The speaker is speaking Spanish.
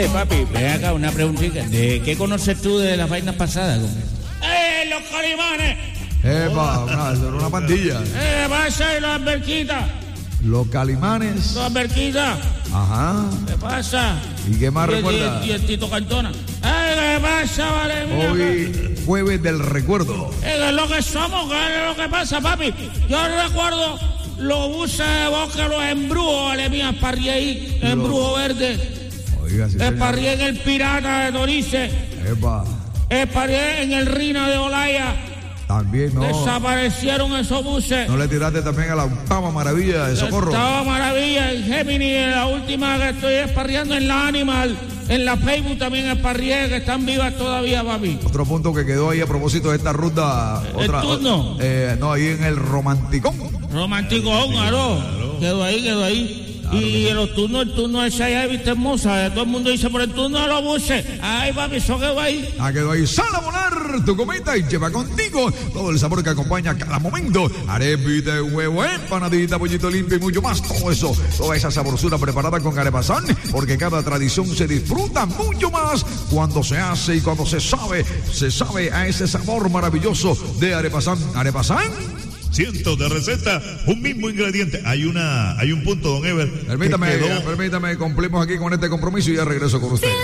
Papi, ven acá una preguntita. ¿De qué conoces tú de las vainas pasadas? Los calimanes. Epa, una pandilla. Pasa y las alberquitas. Los calimanes. Las alberquitas. Ajá. ¿Qué pasa? ¿Y qué más recuerda? Y el Tito Cantona. ¿Qué pasa, vale? Mira, Hoy, jueves del recuerdo. ¿qué es lo que somos? ¿Qué es lo que pasa, papi? Yo recuerdo los buses de Boca, los embrujos, vale, mía, esparrí ahí, embrujo verde. Oiga, sí, Esparrí en el Pirata de Torice. Epa. Esparrí en el Rina de Olaya. También no. Desaparecieron esos buses. ¿No le tiraste también a la octava maravilla de Socorro? Estaba maravilla en Gemini, la última que estoy esparriando en la Animal. En la Facebook también esparrié, que están vivas todavía, papi. Otro punto que quedó ahí a propósito de esta ruta. ¿El turno? No, ahí en el Romanticón. Romanticón, claro. Quedó ahí. Claro, y en los turnos, el turno ese allá de Vista Hermosa, todo el mundo dice por el turno de los buses. Ay, papi, eso quedó ahí. Quedó ahí. Sal a volar tu cometa y lleva contigo todo el sabor que acompaña cada momento. Arepita de huevo, empanadita, pollito limpio y mucho más. Todo eso, toda esa sabrosura preparada con Arepasán, porque cada tradición se disfruta mucho más cuando se hace y cuando se sabe a ese sabor maravilloso de Arepasán. Arepasán. Cientos de recetas, un mismo ingrediente. Hay un punto, don Ever. Permítame, cumplimos aquí con este compromiso y ya regreso con usted.